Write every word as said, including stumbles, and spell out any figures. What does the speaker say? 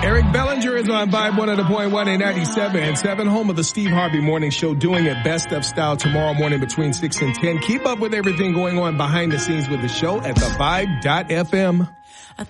Eric Bellinger is on Vibe one hundred point one and ninety-seven and seven, home of the Steve Harvey Morning Show, doing it best of style tomorrow morning between six and ten. Keep up with everything going on behind the scenes with the show at the vibe dot f m.